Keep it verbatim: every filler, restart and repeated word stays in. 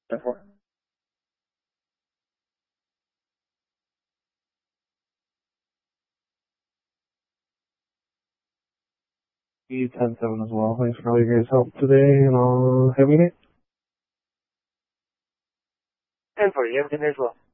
ten four. ten seven as well. Thanks for all your guys' help today, and I'll have a good night. ten four, you have a good day as well.